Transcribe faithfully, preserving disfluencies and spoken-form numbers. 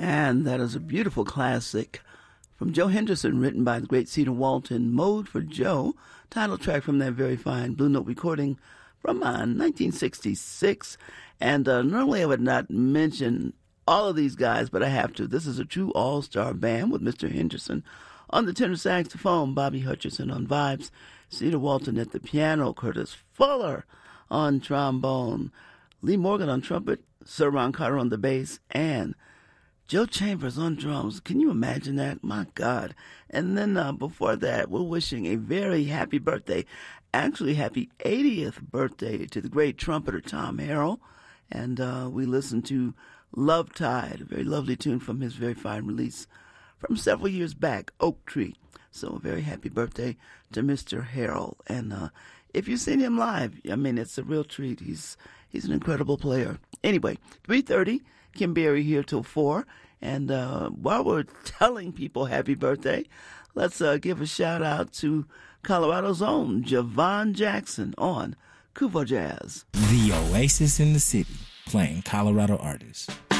And that is a beautiful classic from Joe Henderson, written by the great Cedar Walton, Mode for Joe, title track from that very fine Blue Note recording from uh, nineteen sixty-six. And uh, normally I would not mention all of these guys, but I have to. This is a true all-star band with Mister Henderson on the tenor saxophone, Bobby Hutcherson on vibes, Cedar Walton at the piano, Curtis Fuller on trombone, Lee Morgan on trumpet, Sir Ron Carter on the bass, and Joe Chambers on drums. Can you imagine that? My God. And then uh, before that, we're wishing a very happy birthday, actually happy eightieth birthday to the great trumpeter Tom Harrell. And uh, we listened to Love Tide, a very lovely tune from his very fine release from several years back, Oak Tree. So a very happy birthday to Mister Harrell. And uh, if you've seen him live, I mean, it's a real treat. He's he's an incredible player. Anyway, three thirty, Kim Berry here till four. And uh, while we're telling people happy birthday, let's uh, give a shout out to Colorado's own Javon Jackson on Kuvo Jazz. The Oasis in the City, playing Colorado artists.